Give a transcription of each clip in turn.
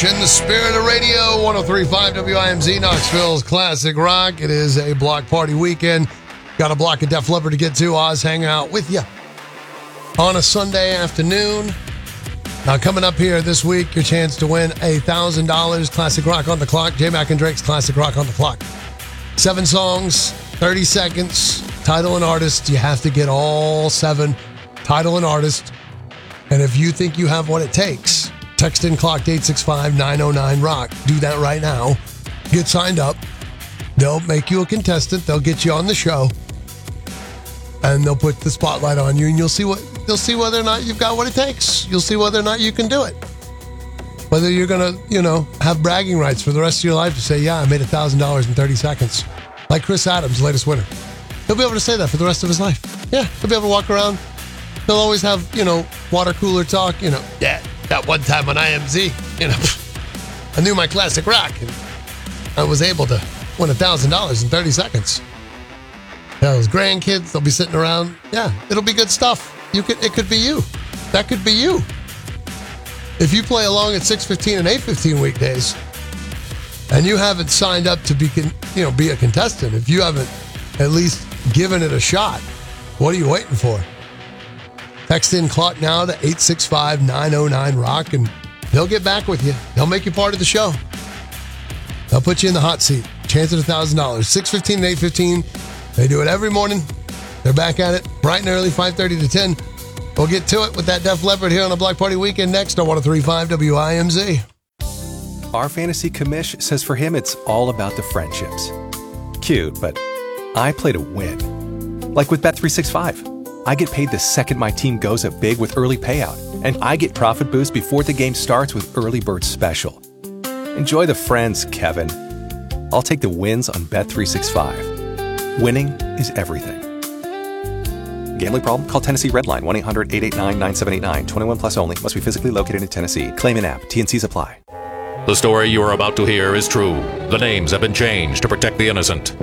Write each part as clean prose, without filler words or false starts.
in the spirit of radio. 103.5 WIMZ, Knoxville's Classic Rock. It is a block party weekend. Got a block of Def Leppard to get to. Oz hanging out with you on a Sunday afternoon. Now, coming up here this week, your chance to win $1,000 Classic Rock on the clock. J-Mac and Drake's Classic Rock on the clock. 7 songs, 30 seconds, title and artist. You have to get all 7, title and artist. And if you think you have what it takes, text in clock 865-909-ROCK. Do that right now. Get signed up. They'll make you a contestant. They'll get you on the show. And they'll put the spotlight on you, and you'll see whether or not you've got what it takes. You'll see whether or not you can do it. Whether you're going to, have bragging rights for the rest of your life to say, yeah, I made $1,000 in 30 seconds. Like Chris Adams, latest winner. He'll be able to say that for the rest of his life. Yeah, he'll be able to walk around. He'll always have, water cooler talk, yeah, that one time on IMZ, I knew my Classic Rock, and I was able to win $1,000 in 30 seconds. Now, his grandkids, they'll be sitting around. Yeah, it'll be good stuff. It could be you. That could be you. If you play along at 6:15 and 8:15 weekdays, and you haven't signed up to be a contestant, if you haven't at least given it a shot, what are you waiting for? Text in clock now to 865-909-ROCK, and they'll get back with you. They'll make you part of the show. They'll put you in the hot seat. Chance at $1,000. 6:15 and 8:15. They do it every morning. They're back at it bright and early, 5:30 to 10. We'll get to it with that Def Leppard here on the Block Party Weekend next on 103.5 WIMZ. Our fantasy commish says for him it's all about the friendships. Cute, but I play to win. Like with Bet365. I get paid the second my team goes up big with early payout, and I get profit boost before the game starts with Early Bird Special. Enjoy the friends, Kevin. I'll take the wins on Bet365. Winning is everything. Gambling problem? Call Tennessee Redline 1-800-889-9789. 21 plus only. Must be physically located in Tennessee. Claim in app. T&Cs apply. The story you are about to hear is true. The names have been changed to protect the innocent.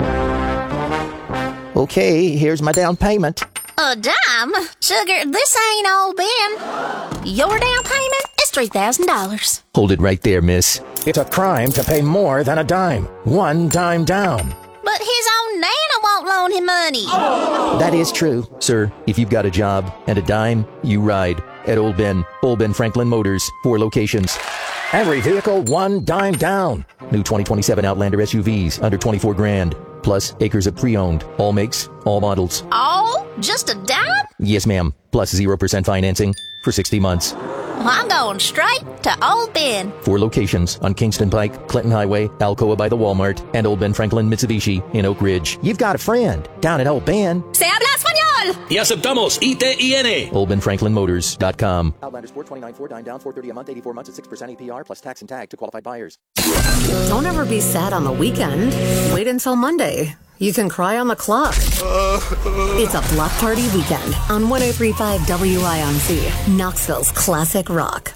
Okay, here's my down payment. A dime? Sugar, this ain't all Ben. Your down payment is $3,000. Hold it right there, miss. It's a crime to pay more than a dime. One dime down. But his own Nana won't loan him money. That is true. Sir, if you've got a job and a dime, you ride at Old Ben Franklin Motors, 4 locations. Every vehicle, one dime down. New 2027 Outlander SUVs under $24,000. Plus acres of pre-owned. All makes, all models. Oh, just a dime? Yes, ma'am. Plus 0% financing for 60 months. Well, I'm going straight to Old Ben. 4 locations on Kingston Pike, Clinton Highway, Alcoa by the Walmart, and Old Ben Franklin Mitsubishi in Oak Ridge. You've got a friend down at Old Ben. Se habla español. Y aceptamos ITIN. OldBenFranklinMotors.com. Outlander Sport 29.4 dime down, $430 a month, 84 months at 6% APR plus tax and tag to qualified buyers. Don't ever be sad on the weekend. Wait until Monday. You can cry on the clock. It's a block party weekend on 103.5 WIMZ, Knoxville's Classic Rock.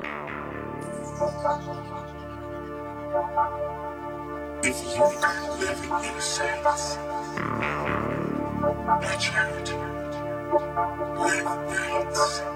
If you could live in your sense, that you live